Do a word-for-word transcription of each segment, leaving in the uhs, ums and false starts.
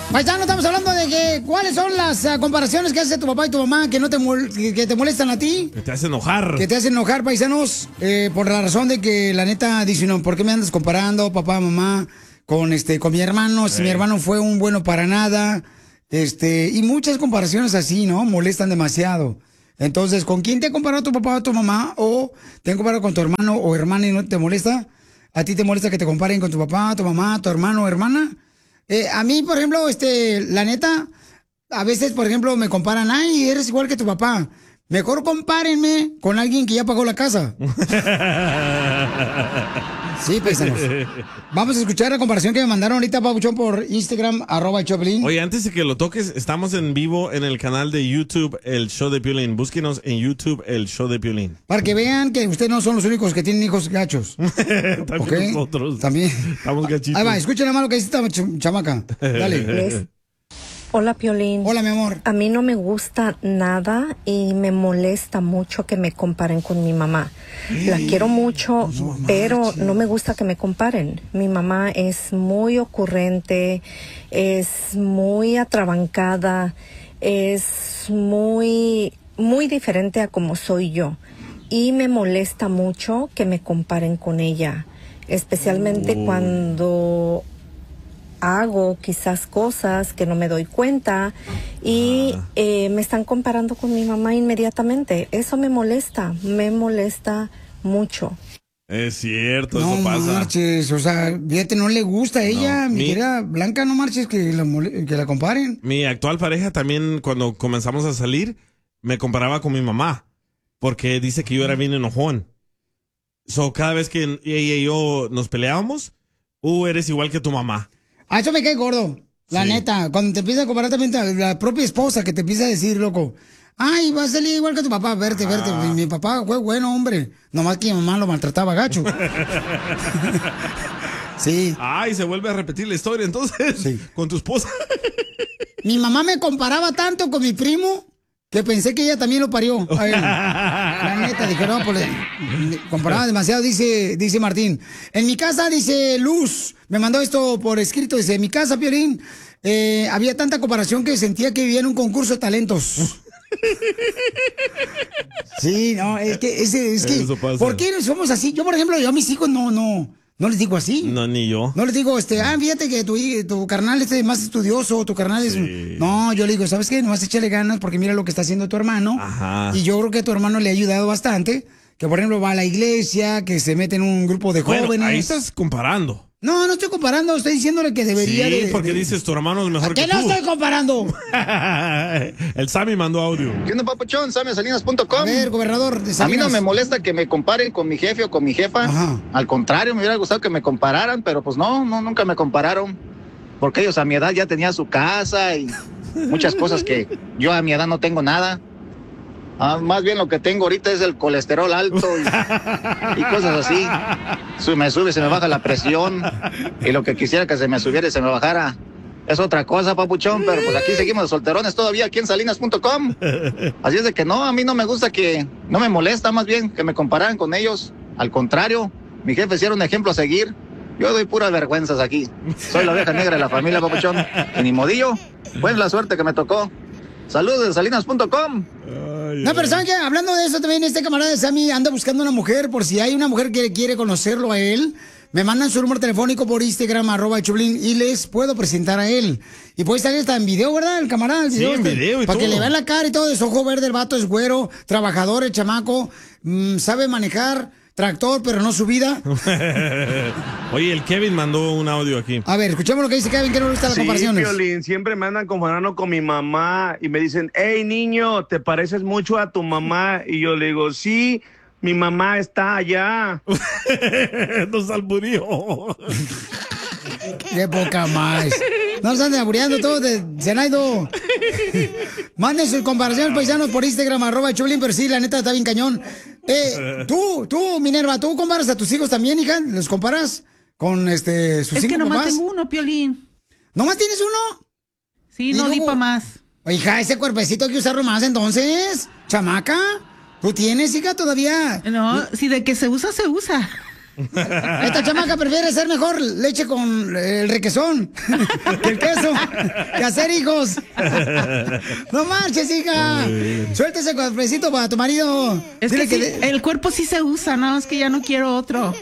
Paisano, estamos hablando de que cuáles son las uh, comparaciones que hace tu papá y tu mamá que no te mol- que te molestan a ti. Que te hacen enojar. Que te hacen enojar, paisanos, eh, por la razón de que la neta dice, no, ¿por qué me andas comparando, papá, mamá, con este, con mi hermano? Si Ey. mi hermano fue un bueno para nada, este, y muchas comparaciones así, ¿no? Molestan demasiado. Entonces, ¿con quién te ha comparado tu papá o tu mamá? ¿O te han comparado con tu hermano o hermana y no te molesta? ¿A ti te molesta que te comparen con tu papá, tu mamá, tu hermano o hermana? Eh, a mí, por ejemplo, este, la neta, a veces, por ejemplo, me comparan, ay, eres igual que tu papá. Mejor compárenme con alguien que ya pagó la casa. Sí, paisanos. Vamos a escuchar la comparación que me mandaron ahorita, Pabuchón, por Instagram, arroba Choplin. Oye, antes de que lo toques, estamos en vivo en el canal de YouTube, El Show de Piolín. Búsquenos en YouTube, El Show de Piolín. Para que vean que ustedes no son los únicos que tienen hijos gachos. También ¿Ok? nosotros. También. Estamos gachitos. Ahí va, escuchen nada más lo que dice esta ch- chamaca. Dale. Hola, Piolín. Hola, mi amor. A mí no me gusta nada y me molesta mucho que me comparen con mi mamá. La quiero mucho, pero no me gusta que me comparen. Mi mamá es muy ocurrente, es muy atrabancada, es muy, muy diferente a como soy yo. Y me molesta mucho que me comparen con ella, especialmente Oh. cuando hago quizás cosas que no me doy cuenta y eh, me están comparando con mi mamá inmediatamente. Eso me molesta, me molesta mucho. Es cierto, No eso pasa. marches, o sea, fíjate, no le gusta a ella, No, mi mi- querida Blanca, no marches que la, mole- que la comparen. Mi actual pareja también, cuando comenzamos a salir, me comparaba con mi mamá. Porque dice que yo era bien enojón. So, cada vez que ella y yo nos peleábamos, uh, eres igual que tu mamá. A eso me cae gordo, la Sí. neta. Cuando te empieza a comparar también ta- la propia esposa que te empieza a decir, loco, ay, va a salir igual que tu papá, verte, verte. Mi, mi papá fue bueno, hombre. Nomás que mi mamá lo maltrataba gacho. Sí. Ay, se vuelve a repetir la historia entonces con tu esposa. Mi mamá me comparaba tanto con mi primo que pensé que ella también lo parió. A él. La neta, dije, no, pues le- le comparaba demasiado, dice, dice Martín. En mi casa, dice Luz, me mandó esto por escrito, dice, en mi casa, Piolín, eh, había tanta comparación que sentía que vivía en un concurso de talentos. Sí, no, es que, es, es que, Eso pasa. ¿por qué somos así? Yo, por ejemplo, yo a mis hijos no, no, no les digo así. No, ni yo. No les digo, este, ah, fíjate que tu, hi- tu carnal es más estudioso, tu carnal es... No, yo le digo, ¿sabes qué? Nomás échale ganas porque mira lo que está haciendo tu hermano. Ajá. Y yo creo que tu hermano le ha ayudado bastante. Que, por ejemplo, va a la iglesia, que se mete en un grupo de Bueno, jóvenes. ahí estás comparando. No, no estoy comparando, estoy diciéndole que debería Sí, de... porque de- dices tu hermano es mejor ¿A qué que no tú. estoy comparando? El Sammy mandó audio. ¿Qué onda, papuchón? Sammy Salinas punto com. A ver, gobernador de A mí Salinas. no me molesta que me comparen con mi jefe o con mi jefa. Al contrario, me hubiera gustado que me compararan, pero pues no, no, nunca me compararon. Porque ellos a mi edad ya tenían su casa y muchas cosas que yo a mi edad no tengo nada. Ah, más bien lo que tengo ahorita es el colesterol alto y, y cosas así. Si me sube, se me baja la presión. Y lo que quisiera que se me subiera y se me bajara es otra cosa, papuchón. Pero pues aquí seguimos de solterones todavía aquí en Salinas punto com. Así es de que no, a mí no me gusta que, no me molesta más bien que me compararan con ellos. Al contrario, mi jefe sí era un ejemplo a seguir. Yo doy puras vergüenzas aquí. Soy la oveja negra de la familia, papuchón. Y ni modillo, pues la suerte que me tocó. Saludos de Salinas punto com. No, pero ¿saben qué? Hablando de eso también, este camarada de Sammy anda buscando una mujer, por si hay una mujer que quiere conocerlo a él, me mandan su número telefónico por Instagram, arroba Choplin, y les puedo presentar a él. Y puede estar hasta en video, ¿verdad? El camarada, el Sí, video. en este, video y para que todo. le vean la cara y todo, es ojo verde, el vato es güero, trabajador, el chamaco, mm, sabe manejar tractor, pero no su vida. Oye, el Kevin mandó un audio aquí. A ver, escuchemos lo que dice Kevin, que no le gustan las Sí, comparaciones. Piolín, siempre me andan comparando con mi mamá y me dicen, hey, niño, ¿te pareces mucho a tu mamá? Y yo le digo, sí, mi mamá está allá. Nos alburió. Qué poca más. No se anden aburriendo todos de Zenaido. Manden sus comparaciones, paisanos, por Instagram, arroba Choplin, pero sí, la neta está bien cañón. Eh, tú, tú, Minerva, ¿tú comparas a tus hijos también, hija? ¿Los comparas con este sus Es cinco que nomás papás? tengo uno, Piolín. ¿Nomás tienes uno? Sí, ¿Y no di luego? pa' más. Hija, ese cuerpecito hay que usarlo más entonces. Chamaca, ¿tú tienes, hija, todavía? No, si de que se usa, se usa. Esta chamaca prefiere ser mejor leche con el requesón que el queso, que hacer hijos. No marches, hija. Suelta ese cafecito para tu marido. Es Dile que, que sí, de- el cuerpo sí se usa, no, es que ya no quiero otro.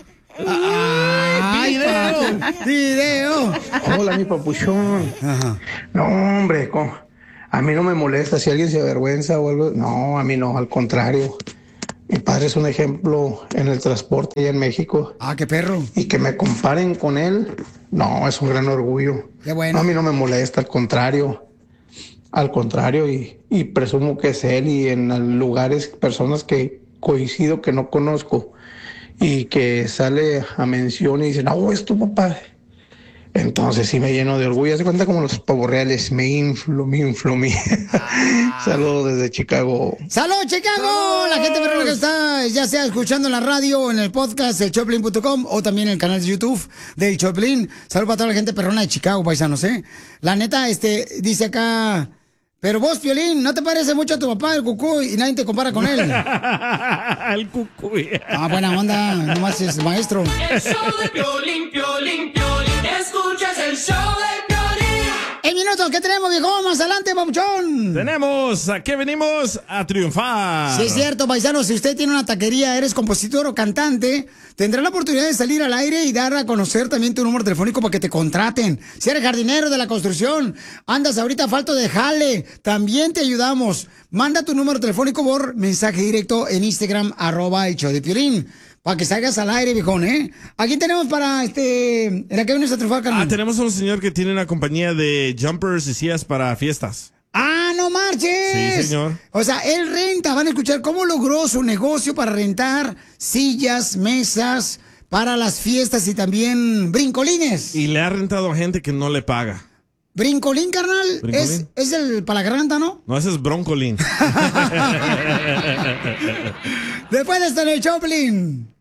Ay, video. pa- video. Hola, mi papuchón. No, hombre, co- a mí no me molesta si alguien se avergüenza o algo. No, a mí no, al contrario. Mi padre es un ejemplo en el transporte allá en México. Ah, qué perro. Y que me comparen con él, no, es un gran orgullo. Qué bueno. No, a mí no me molesta, al contrario. Al contrario, y, y presumo que es él y en lugares, personas que coincido que no conozco y que sale a mención y dicen, oh, es tu papá. Entonces sí me lleno de orgullo. Se cuenta como los pavos reales, me inflo, me inflo, me... Saludos desde Chicago. ¡Salud, Chicago! La gente perrona que está ya sea escuchando en la radio o en el podcast de Choplin punto com o también en el canal de YouTube del Choplin. Salud para toda la gente perrona de Chicago, paisanos, ¿eh? La neta, este, dice acá... Pero vos, Piolín, ¿no te parece mucho a tu papá, el cucú, y nadie te compara con él? El cucuy. Ah, buena onda, nomás es maestro. El show de Piolín, Piolín, Piolín. Escuchas el show de Piolín. En minutos, ¿qué tenemos, viejo? Más adelante, papuchón. Tenemos, ¿a qué venimos? A triunfar. Sí, es cierto, paisano. Si usted tiene una taquería, eres compositor o cantante, tendrá la oportunidad de salir al aire y dar a conocer también tu número telefónico para que te contraten. Si eres jardinero de la construcción, andas ahorita falto de jale, también te ayudamos. Manda tu número telefónico por mensaje directo en Instagram, arroba el show de Piolín, para que salgas al aire, viejón, ¿eh? Aquí tenemos para, este, en la que vienes a triunfar, carnal. Ah, tenemos a un señor que tiene una compañía de jumpers y sillas para fiestas. ¡Ah, no marches! Sí, señor. O sea, él renta, van a escuchar cómo logró su negocio para rentar sillas, mesas, para las fiestas y también brincolines. Y le ha rentado a gente que no le paga. ¿Brincolín, carnal? ¿Brincolín? Es, es el para la garganta, ¿no? No, ese es broncolín. Después de estar en el Choplin.